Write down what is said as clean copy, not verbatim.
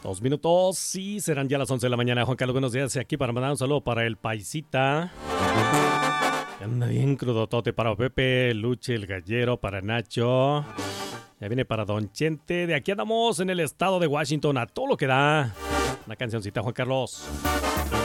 2 minutos, sí, serán ya las 11 de la mañana. Juan Carlos, buenos días. Y aquí para mandar un saludo para el Paisita. Anda bien crudotote para Pepe, Luche, el Gallero, para Nacho. Ya viene para Don Chente. De aquí andamos en el estado de Washington a todo lo que da. Una cancioncita, Juan Carlos.